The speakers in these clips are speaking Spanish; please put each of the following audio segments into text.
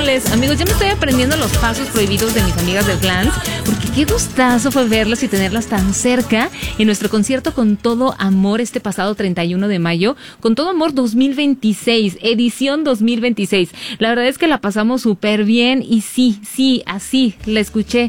controles. Amigos, ya me estoy aprendiendo los pasos prohibidos de mis amigas del Glans, porque qué gustazo fue verlas y tenerlas tan cerca en nuestro concierto Con Todo Amor este pasado 31 de mayo. Con Todo Amor 2026, edición 2026. La verdad es que la pasamos súper bien y sí, así la escuché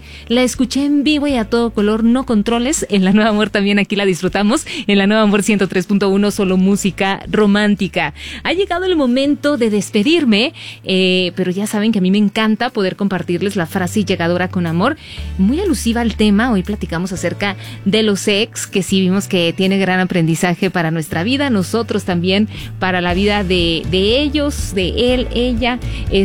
en vivo y a todo color, no controles. En La Nueva Amor también aquí la disfrutamos, en La Nueva Amor 103.1, solo música romántica. Ha llegado el momento de despedirme, pero ya saben que a mí me encanta poder compartirles la frase llegadora con amor, muy alusiva al tema. Hoy platicamos acerca de los ex, que sí vimos que tiene gran aprendizaje para nuestra vida, nosotros también para la vida de ellos, de él, ella,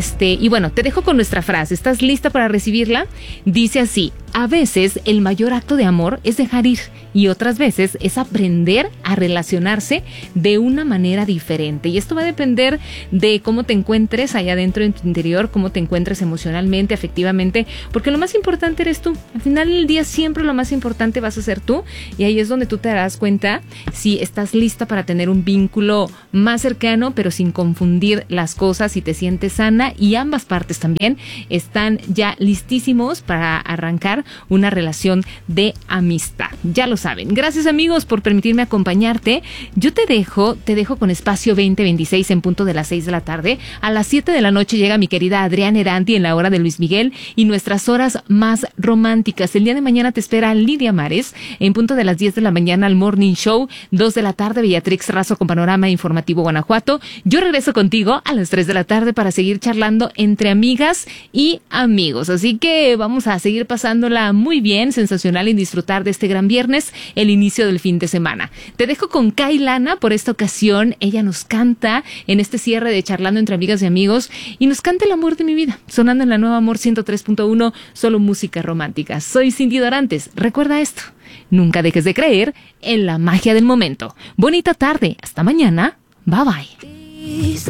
y bueno, te dejo con nuestra frase. ¿Estás lista para recibirla? Dice así: a veces el mayor acto de amor es dejar ir y otras veces es aprender a relacionarse de una manera diferente. Y esto va a depender de cómo te encuentres allá adentro en tu interior, cómo te encuentres emocionalmente, afectivamente, porque lo más importante eres tú. Al final del día siempre lo más importante vas a ser tú, y ahí es donde tú te darás cuenta si estás lista para tener un vínculo más cercano, pero sin confundir las cosas, si te sientes sana y ambas partes también están ya listísimos para arrancar una relación de amistad. Ya lo saben. Gracias, amigos, por permitirme acompañarte. Yo te dejo con Espacio 2026 en punto de las 6 de la tarde. A las 7 de la noche llega mi querida Adriana Eranti en La Hora de Luis Miguel y nuestras horas más románticas. El día de mañana te espera Lidia Mares en punto de las 10 de la mañana al Morning Show. 2 de la tarde Beatrix Razo con Panorama Informativo Guanajuato. Yo regreso contigo a las 3 de la tarde para seguir charlando entre amigas y amigos. Así que vamos a seguir pasándola muy bien, sensacional, y disfrutar de este gran viernes, el inicio del fin de semana. Te dejo con Kailana por esta ocasión. Ella nos canta en este cierre de Charlando entre Amigas y Amigos y nos canta El Amor de mi Vida, sonando en La Nueva Amor 103.1, solo música romántica. Soy Cindy Dorantes. Recuerda esto: nunca dejes de creer en la magia del momento. Bonita tarde. Hasta mañana. Bye bye.